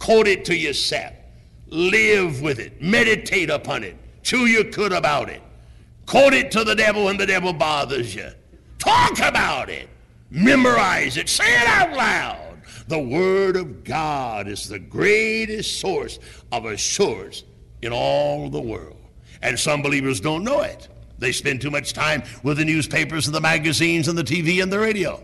Quote it to yourself. Live with it. Meditate upon it. Chew your cud about it. Quote it to the devil when the devil bothers you. Talk about it. Memorize it. Say it out loud. The Word of God is the greatest source of assurance in all the world. And some believers don't know it. They spend too much time with the newspapers and the magazines and the TV and the radio.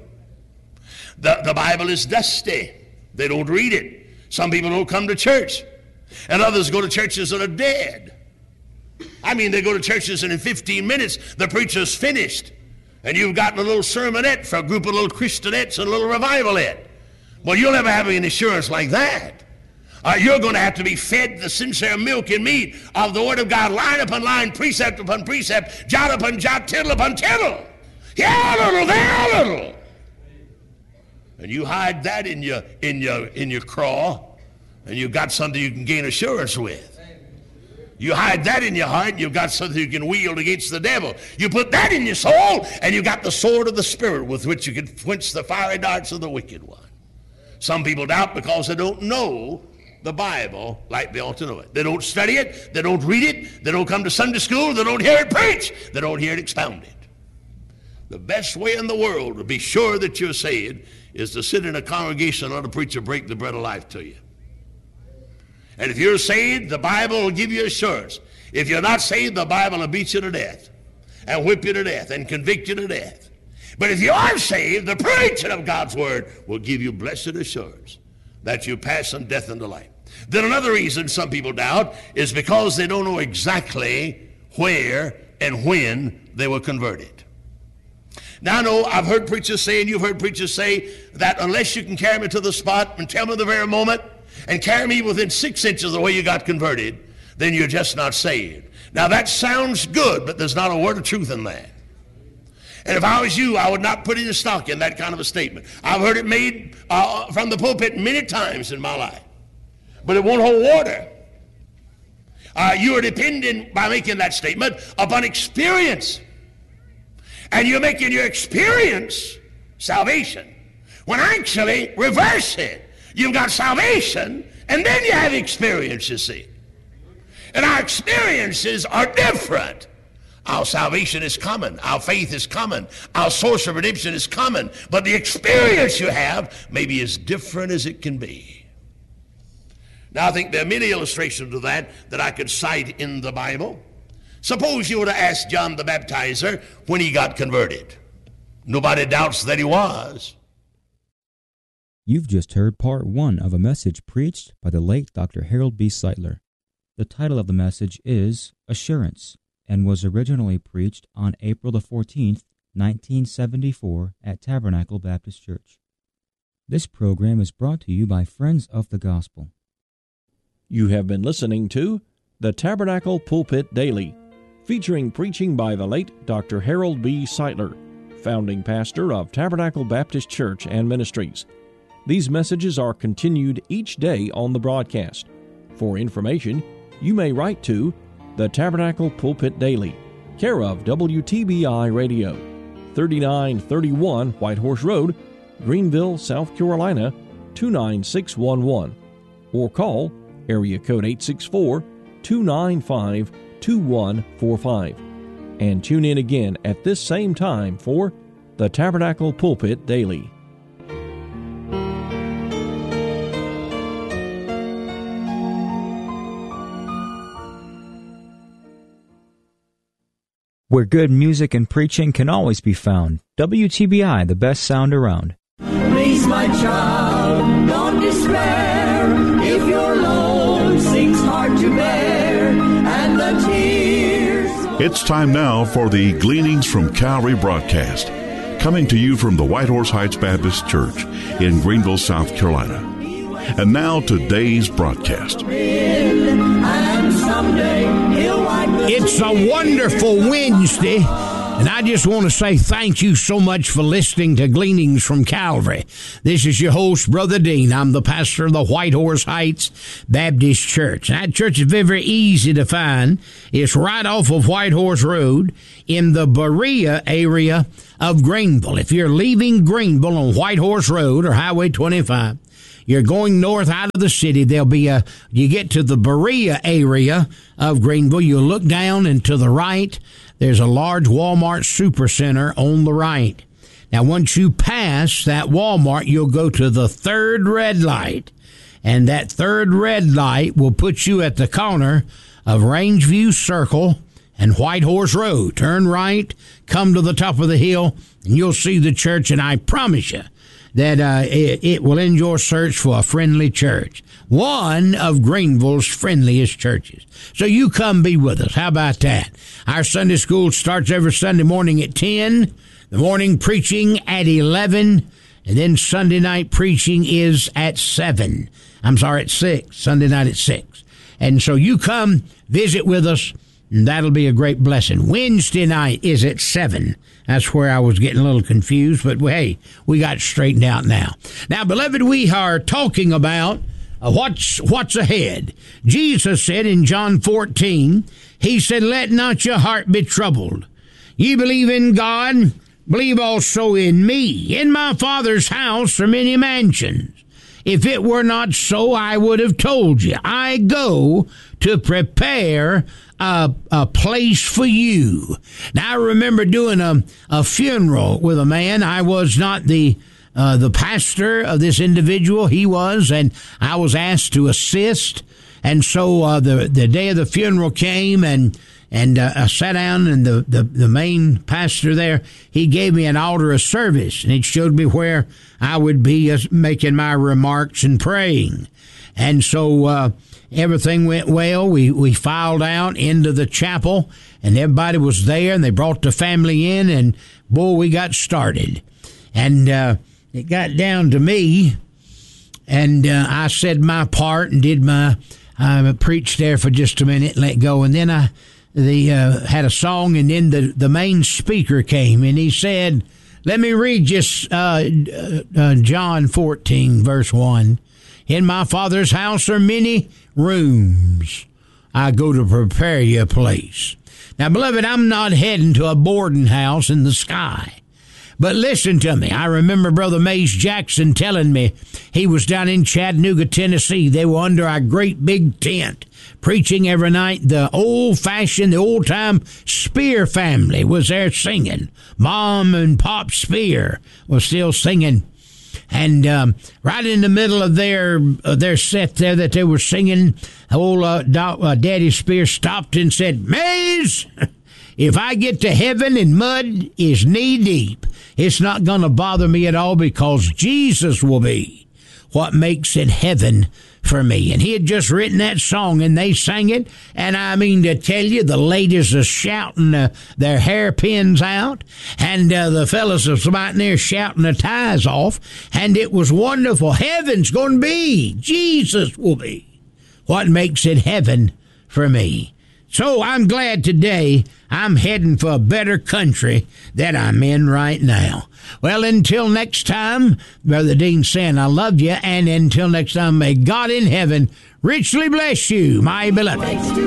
The Bible is dusty. They don't read it. Some people don't come to church. And others go to churches that are dead. I mean, they go to churches and in 15 minutes the preacher's finished. And you've gotten a little sermonette for a group of little Christianettes and a little revivalette. Well, you'll never have an assurance like that. You're going to have to be fed the sincere milk and meat of the Word of God, line upon line, precept upon precept, jot upon jot, tittle upon tittle. Here a little, there a little. And you hide that in your craw, and you've got something you can gain assurance with. You hide that in your heart, and you've got something you can wield against the devil. You put that in your soul, and you've got the sword of the Spirit with which you can quench the fiery darts of the wicked one. Some people doubt because they don't know the Bible like they ought to know it. They don't study it. They don't read it. They don't come to Sunday school. They don't hear it preached. They don't hear it expounded. The best way in the world to be sure that you're saved is to sit in a congregation and let a preacher break the bread of life to you. And if you're saved, the Bible will give you assurance. If you're not saved, the Bible will beat you to death and whip you to death and convict you to death. But if you are saved, the preaching of God's Word will give you blessed assurance that you pass from death into life. Then another reason some people doubt is because they don't know exactly where and when they were converted. Now, I know I've heard preachers say, and you've heard preachers say, that unless you can carry me to the spot and tell me the very moment and carry me within 6 inches of the way you got converted, then you're just not saved. Now, that sounds good, but there's not a word of truth in that. And if I was you, I would not put any stock in that kind of a statement. I've heard it made from the pulpit many times in my life, but it won't hold water. You are dependent, by making that statement, upon experience. And you're making your experience salvation, when actually, reverse it. You've got salvation, and then you have experience, you see. And our experiences are different. Our salvation is common. Our faith is common. Our source of redemption is common. But the experience you have may be as different as it can be. Now, I think there are many illustrations of that I could cite in the Bible. Suppose you were to ask John the Baptizer when he got converted. Nobody doubts that he was. You've just heard part 1 of a message preached by the late Dr. Harold B. Sightler. The title of the message is Assurance, and was originally preached on April the 14th, 1974 at Tabernacle Baptist Church. This program is brought to you by Friends of the Gospel. You have been listening to the Tabernacle Pulpit Daily, featuring preaching by the late Dr. Harold B. Sightler, founding pastor of Tabernacle Baptist Church and Ministries. These messages are continued each day on the broadcast. For information, you may write to the Tabernacle Pulpit Daily, care of WTBI Radio, 3931 Whitehorse Road, Greenville, South Carolina, 29611, or call area code 864-295-2145. And tune in again at this same time for the Tabernacle Pulpit Daily. Where good music and preaching can always be found. WTBI, the best sound around. Please, my child, don't despair. If your load seems hard to bear, and the tears... It's time now for the Gleanings from Calvary broadcast, coming to you from the Whitehorse Heights Baptist Church in Greenville, South Carolina. And now today's broadcast. It's a wonderful Wednesday, and I just want to say thank you so much for listening to Gleanings from Calvary. This is your host, Brother Dean. I'm the pastor of the Whitehorse Heights Baptist Church. That church is very, very easy to find. It's right off of Whitehorse Road in the Berea area of Greenville. If you're leaving Greenville on Whitehorse Road or Highway 25, You're going north out of the city. There'll be you get to the Berea area of Greenville. You'll look down and to the right, there's a large Walmart Supercenter on the right. Now, once you pass that Walmart, you'll go to the third red light. And that third red light will put you at the corner of Rangeview Circle and White Horse Road. Turn right, come to the top of the hill, and you'll see the church. And I promise you that it will end your search for a friendly church. One of Greenville's friendliest churches. So you come be with us. How about that? Our Sunday school starts every Sunday morning at 10. The morning preaching at 11. And then Sunday night preaching is at 7. At 6. Sunday night at 6. And so you come visit with us, and that'll be a great blessing. Wednesday night is at 7. That's where I was getting a little confused, but hey, we got straightened out now. Now, beloved, we are talking about what's ahead. Jesus said in John 14, he said, "Let not your heart be troubled. Ye believe in God, believe also in me. In my Father's house are many mansions. If it were not so, I would have told you. I go to prepare a place for you." Now, I remember doing a funeral with a man. I was not the pastor of this individual. He was, and I was asked to assist. And so the day of the funeral came, and I sat down, and the main pastor there, he gave me an order of service, and it showed me where I would be making my remarks and praying. And so everything went well. We filed out into the chapel, and everybody was there, and they brought the family in, and boy, we got started. And it got down to me, and I said my part and did I preached there for just a minute, let go, and then they had a song, and then the main speaker came, and he said, let me read just John 14, verse 1. In my Father's house are many rooms. I go to prepare you a place. Now, beloved, I'm not heading to a boarding house in the sky. But listen to me. I remember Brother Mays Jackson telling me he was down in Chattanooga, Tennessee. They were under a great big tent, preaching every night. The old-fashioned, the old-time Spear family was there singing. Mom and Pop Spear was still singing. And right in the middle of their set there that they were singing, old Daddy Spear stopped and said, "Mays, if I get to heaven and mud is knee-deep, it's not going to bother me at all, because Jesus will be what makes it heaven for me." And he had just written that song, and they sang it. And I mean to tell you, the ladies are shouting their hairpins out, and the fellas are sitting there shouting their ties off. And it was wonderful. Heaven's going to be, Jesus will be what makes it heaven for me. So I'm glad today I'm heading for a better country that I'm in right now. Well, until next time, Brother Dean saying I love you, and until next time, may God in heaven richly bless you, my beloved.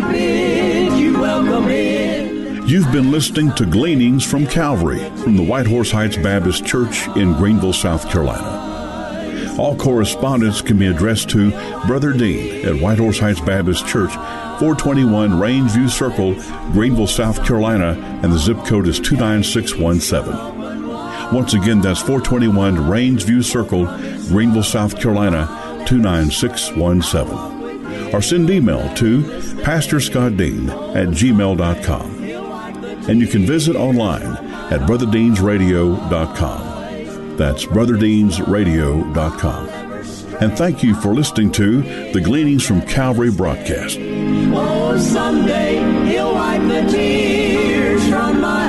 You've been listening to Gleanings from Calvary from the White Horse Heights Baptist Church in Greenville, South Carolina. All correspondence can be addressed to Brother Dean at White Horse Heights Baptist Church, 421 Rangeview Circle, Greenville, South Carolina, and the zip code is 29617. Once again, that's 421 Rangeview Circle, Greenville, South Carolina, 29617. Or send email to pastorscottdean@gmail.com. And you can visit online at brotherdeansradio.com. That's brotherdeansradio.com. And thank you for listening to the Gleanings from Calvary broadcast. Oh, someday he'll wipe the tears from my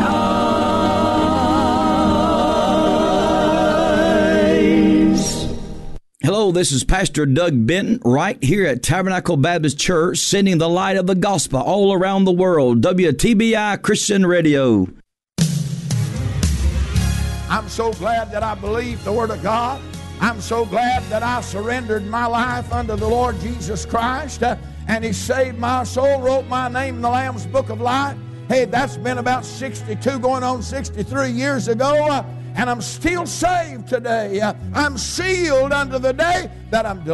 eyes. Hello, this is Pastor Doug Benton right here at Tabernacle Baptist Church, sending the light of the gospel all around the world. WTBI Christian Radio. I'm so glad that I believed the Word of God. I'm so glad that I surrendered my life unto the Lord Jesus Christ, and He saved my soul, wrote my name in the Lamb's Book of Life. Hey, that's been about 62, going on 63 years ago. and I'm still saved today. I'm sealed unto the day that I'm delivered.